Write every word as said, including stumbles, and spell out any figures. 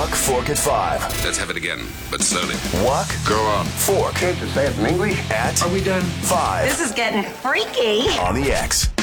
Walk, Fork at five. Let's have it again, but slowly. Walk, Go on. Fork Can't you say it in English? at Are we done? five This is getting freaky. on the X.